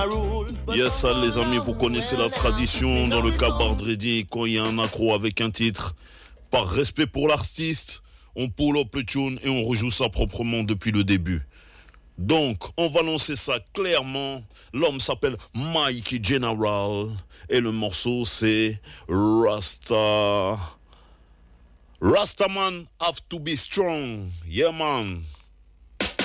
Yes, les amis, vous connaissez la tradition dans le cabardrédi. Quand il y a un accro avec un titre, par respect pour l'artiste, on pull up le tune et on rejoue ça proprement depuis le début. Donc, on va lancer ça clairement. L'homme s'appelle Mikey General et le morceau c'est Rastaman have to be strong. Yeah, man.